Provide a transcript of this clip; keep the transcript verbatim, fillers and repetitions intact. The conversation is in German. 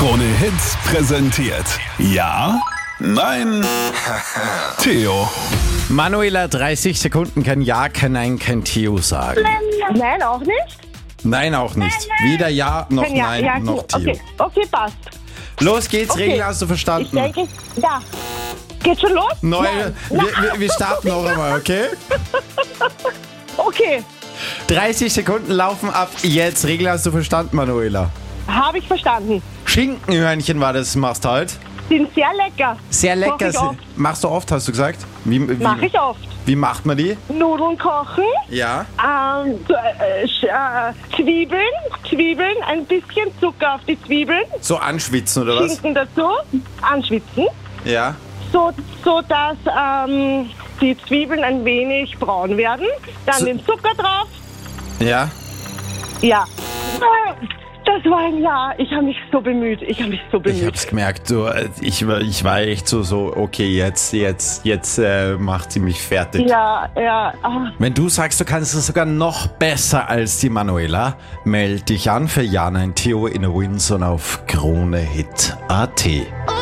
Krone Hits präsentiert. Ja? Nein? Theo. Manuela, dreißig Sekunden, kein Ja, kein Nein, kein Theo sagen. Nein, auch nicht? Nein, auch nicht. Weder Ja noch Kein Ja, Nein ja, noch Theo. okay, okay, passt. Los geht's, Okay. Regeln hast du Ich verstanden? denke, ja. Geht schon los? Neu, Nein. wir, wir, wir starten noch einmal, okay? Okay, dreißig Sekunden laufen ab jetzt. Regeln hast du verstanden, Manuela? habe ich verstanden. Schinkenhörnchen war das, machst du halt. Sind sehr lecker. Sehr lecker. Mach ich oft. Machst du oft, hast du gesagt? Wie, wie, Mache ich oft. Wie macht man die? Nudeln kochen, Ja. ähm, so, äh, sch- äh, Zwiebeln, Zwiebeln, ein bisschen Zucker auf die Zwiebeln, So anschwitzen oder was? Schinken dazu, anschwitzen, Ja. so, so dass ähm, die Zwiebeln ein wenig braun werden. Dann So- den Zucker drauf. Ja. Ja. Das war ein Ja. Ich habe mich so bemüht. Ich habe mich so Ich bemüht. hab's gemerkt, du, äh, ich, war- ich war echt so, so, okay, jetzt, jetzt, jetzt äh, macht sie mich fertig. Ja, ja. Ah. Wenn du sagst, du kannst es sogar noch besser als die Manuela, meld dich an für Ja, Nein, Theo in Windsor auf Krone Hit Punkt at.